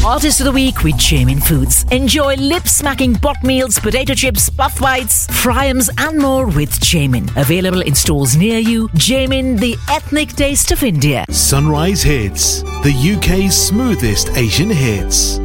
Artist of the Week with Jamin Foods. Enjoy lip-smacking pot meals, potato chips, puff bites, fryums and more with Jamin. Available in stores near you. Jamin, the ethnic taste of India. Sunrise Hits, the UK's smoothest Asian hits.